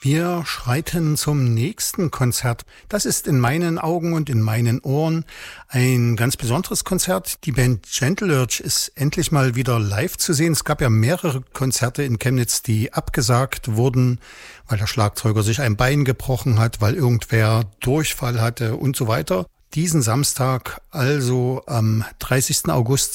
Wir schreiten zum nächsten Konzert. Das ist in meinen Augen und in meinen Ohren ein ganz besonderes Konzert. Die Band Gentle Lurch ist endlich mal wieder live zu sehen. Es gab ja mehrere Konzerte in Chemnitz, die abgesagt wurden, weil der Schlagzeuger sich ein Bein gebrochen hat, weil irgendwer Durchfall hatte und so weiter. Diesen Samstag, also am 30. August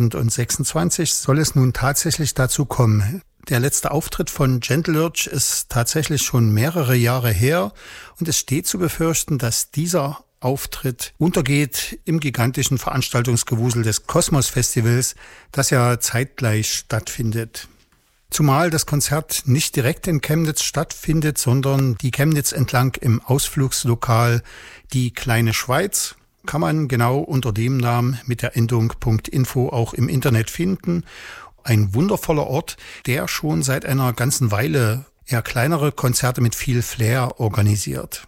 2026, soll es nun tatsächlich dazu kommen. Der letzte Auftritt von Gentle Lurch ist tatsächlich schon mehrere Jahre her und es steht zu befürchten, dass dieser Auftritt untergeht im gigantischen Veranstaltungsgewusel des Kosmos Festivals, das ja zeitgleich stattfindet. Zumal das Konzert nicht direkt in Chemnitz stattfindet, sondern die Chemnitz entlang im Ausflugslokal Die Kleine Schweiz kann man genau unter dem Namen mit der Endung .info auch im Internet finden. Ein wundervoller Ort, der schon seit einer ganzen Weile eher kleinere Konzerte mit viel Flair organisiert.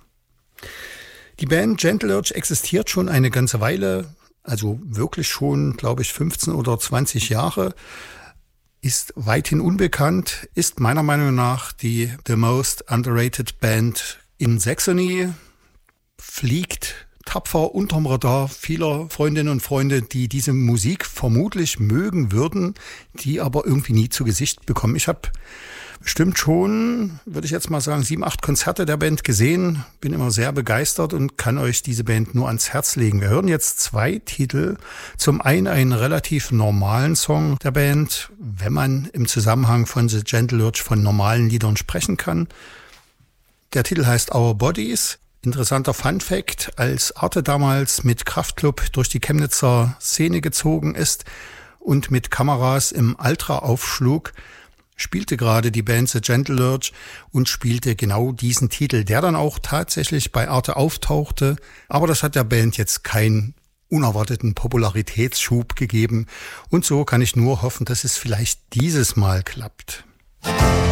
Die Band Gentle Lurch existiert schon eine ganze Weile, also wirklich schon, glaube ich, 15 oder 20 Jahre, ist weithin unbekannt, ist meiner Meinung nach die most underrated Band in Saxony, fliegt tapfer unterm Radar vieler Freundinnen und Freunde, die diese Musik vermutlich mögen würden, die aber irgendwie nie zu Gesicht bekommen. Ich habe bestimmt schon, würde ich jetzt mal sagen, 7, 8 Konzerte der Band gesehen, bin immer sehr begeistert und kann euch diese Band nur ans Herz legen. Wir hören jetzt 2 Titel. Zum einen einen relativ normalen Song der Band, wenn man im Zusammenhang von The Gentle Lurch von normalen Liedern sprechen kann. Der Titel heißt Our Bodies. Interessanter Funfact, als Arte damals mit Kraftklub durch die Chemnitzer Szene gezogen ist und mit Kameras im Ultra aufschlug, spielte gerade die Band The Gentle Lurch und spielte genau diesen Titel, der dann auch tatsächlich bei Arte auftauchte. Aber das hat der Band jetzt keinen unerwarteten Popularitätsschub gegeben. Und so kann ich nur hoffen, dass es vielleicht dieses Mal klappt.